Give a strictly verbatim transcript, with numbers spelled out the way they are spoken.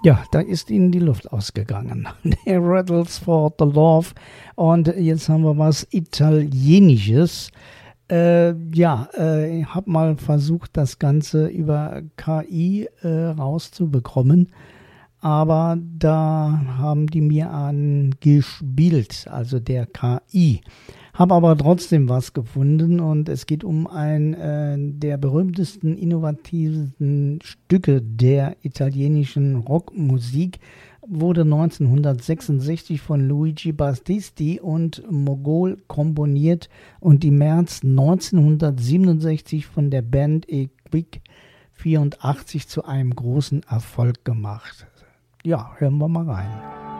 Ja, da ist ihnen die Luft ausgegangen. Der Rattles for the Love. Und jetzt haben wir was Italienisches. Äh, ja, äh, ich habe mal versucht, das Ganze über K I äh, rauszubekommen. Aber da haben die mir angespielt, also der K I. Habe aber trotzdem was gefunden und es geht um ein äh, der berühmtesten, innovativen Stücke der italienischen Rockmusik. Wurde neunzehnhundertsechsundsechzig von Luigi Battisti und Mogol komponiert und im März neunzehnhundertsiebenundsechzig von der Band Equic vierundachtzig zu einem großen Erfolg gemacht. Ja, hören wir mal rein.